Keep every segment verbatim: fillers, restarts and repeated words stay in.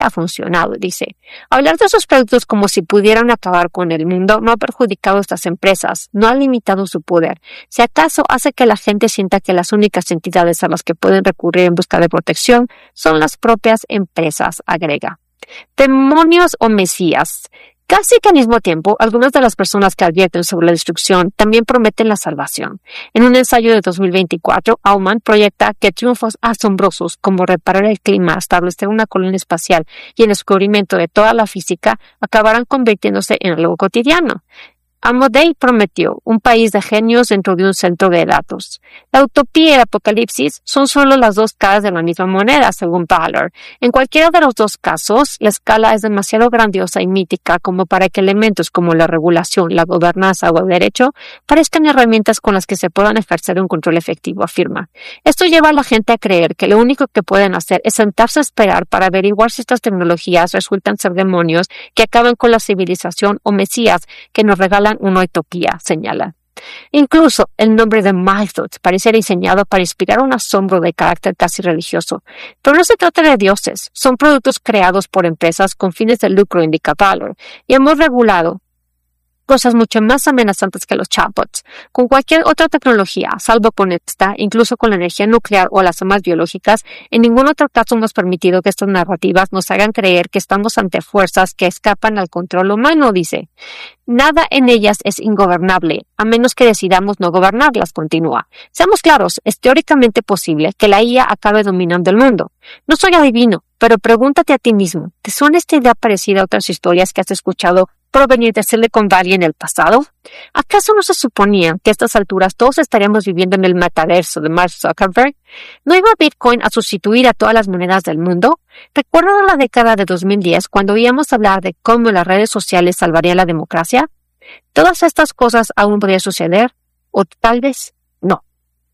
ha funcionado, dice. Hablar de sus productos como si pudieran acabar con el mundo no ha perjudicado a estas empresas, no ha limitado su poder. Si acaso hace que la gente sienta que las únicas entidades a las que pueden recurrir en busca de protección son las propias empresas, agrega. Demonios o mesías. Casi que al mismo tiempo, algunas de las personas que advierten sobre la destrucción también prometen la salvación. En un ensayo de dos mil veinticuatro, Aumann proyecta que triunfos asombrosos como reparar el clima, establecer una colonia espacial y el descubrimiento de toda la física acabarán convirtiéndose en algo cotidiano. Amodei prometió un país de genios dentro de un centro de datos. La utopía y el apocalipsis son solo las dos caras de la misma moneda, según Ballard. En cualquiera de los dos casos, la escala es demasiado grandiosa y mítica como para que elementos como la regulación, la gobernanza o el derecho parezcan herramientas con las que se puedan ejercer un control efectivo, afirma. Esto lleva a la gente a creer que lo único que pueden hacer es sentarse a esperar para averiguar si estas tecnologías resultan ser demonios que acaban con la civilización o mesías que nos regalan una utopía, señala. Incluso el nombre de Mythos parece diseñado para inspirar un asombro de carácter casi religioso. Pero no se trata de dioses, son productos creados por empresas con fines de lucro, indica Ballard, y hemos regulado cosas mucho más amenazantes que los chatbots. Con cualquier otra tecnología, salvo con esta, incluso con la energía nuclear o las armas biológicas, en ningún otro caso hemos permitido que estas narrativas nos hagan creer que estamos ante fuerzas que escapan al control humano, dice. Nada en ellas es ingobernable, a menos que decidamos no gobernarlas, continúa. Seamos claros, es teóricamente posible que la I A acabe dominando el mundo. No soy adivino, pero pregúntate a ti mismo, ¿te suena esta idea parecida a otras historias que has escuchado provenir de Silicon Valley en el pasado? ¿Acaso no se suponía que a estas alturas todos estaríamos viviendo en el metaverso de Mark Zuckerberg? ¿No iba Bitcoin a sustituir a todas las monedas del mundo? ¿Recuerdan la década de dos mil diez cuando oíamos hablar de cómo las redes sociales salvarían la democracia? ¿Todas estas cosas aún podrían suceder? ¿O tal vez no?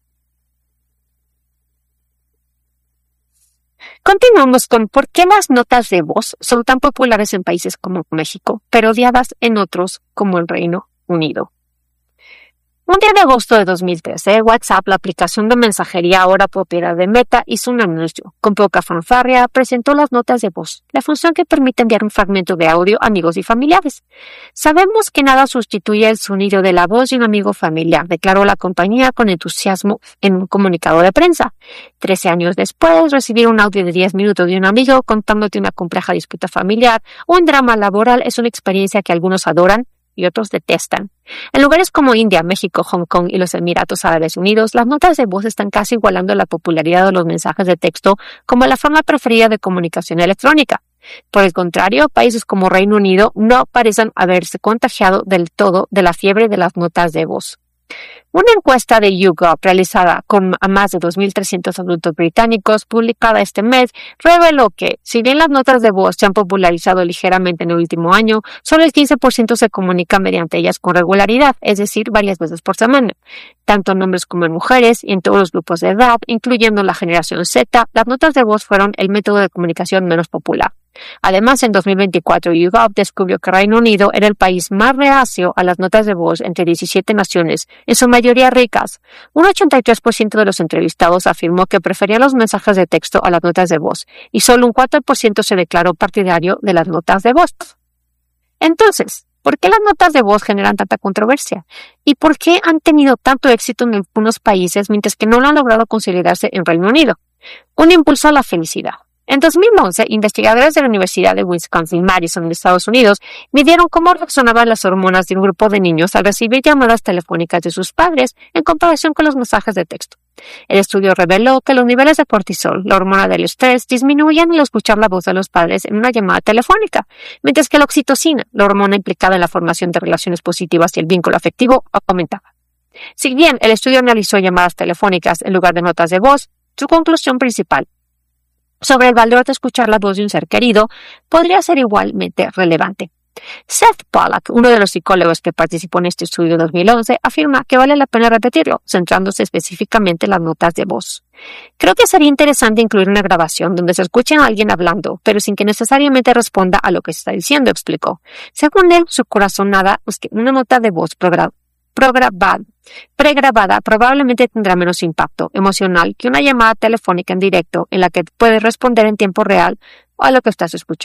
Continuamos con por qué las notas de voz son tan populares en países como México, pero odiadas en otros como el Reino Unido. Un día de agosto de dos mil trece, WhatsApp, la aplicación de mensajería ahora propiedad de Meta, hizo un anuncio. Con poca fanfarria, presentó las notas de voz, la función que permite enviar un fragmento de audio a amigos y familiares. Sabemos que nada sustituye el sonido de la voz de un amigo familiar, declaró la compañía con entusiasmo en un comunicado de prensa. Trece años después, recibir un audio de diez minutos de un amigo contándote una compleja disputa familiar o un drama laboral es una experiencia que algunos adoran y otros detestan. En lugares como India, México, Hong Kong y los Emiratos Árabes Unidos, las notas de voz están casi igualando la popularidad de los mensajes de texto como la forma preferida de comunicación electrónica. Por el contrario, países como Reino Unido no parecen haberse contagiado del todo de la fiebre de las notas de voz. Una encuesta de YouGov realizada con a más de dos mil trescientos adultos británicos, publicada este mes, reveló que, si bien las notas de voz se han popularizado ligeramente en el último año, solo el quince por ciento se comunica mediante ellas con regularidad, es decir, varias veces por semana. Tanto en hombres como en mujeres y en todos los grupos de edad, incluyendo la generación Z, las notas de voz fueron el método de comunicación menos popular. Además, en dos mil veinticuatro, YouGov descubrió que Reino Unido era el país más reacio a las notas de voz entre diecisiete naciones, en su mayoría ricas. Un ochenta y tres por ciento de los entrevistados afirmó que preferían los mensajes de texto a las notas de voz, y solo un cuatro por ciento se declaró partidario de las notas de voz. Entonces, ¿por qué las notas de voz generan tanta controversia? ¿Y por qué han tenido tanto éxito en algunos países mientras que no lo han logrado consolidarse en Reino Unido? Un impulso a la felicidad. En dos mil once, investigadores de la Universidad de Wisconsin-Madison en Estados Unidos midieron cómo reaccionaban las hormonas de un grupo de niños al recibir llamadas telefónicas de sus padres en comparación con los mensajes de texto. El estudio reveló que los niveles de cortisol, la hormona del estrés, disminuían al escuchar la voz de los padres en una llamada telefónica, mientras que la oxitocina, la hormona implicada en la formación de relaciones positivas y el vínculo afectivo, aumentaba. Si bien el estudio analizó llamadas telefónicas en lugar de notas de voz, su conclusión principal sobre el valor de escuchar la voz de un ser querido podría ser igualmente relevante. Seth Pollack, uno de los psicólogos que participó en este estudio de dos mil once, afirma que vale la pena repetirlo, centrándose específicamente en las notas de voz. Creo que sería interesante incluir una grabación donde se escuche a alguien hablando, pero sin que necesariamente responda a lo que se está diciendo, explicó. Según él, su corazonada es que una nota de voz programada Prograbada, pregrabada probablemente tendrá menos impacto emocional que una llamada telefónica en directo en la que puedes responder en tiempo real o a lo que estás escuchando.